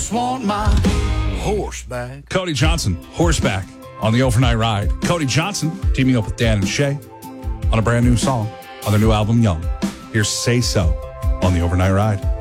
just want my horseback. Cody Johnson, Horseback, on the Overnight Ride. Cody Johnson teaming up with Dan and Shay on a brand new song on their new album, Young. Here's Say So on the Overnight Ride.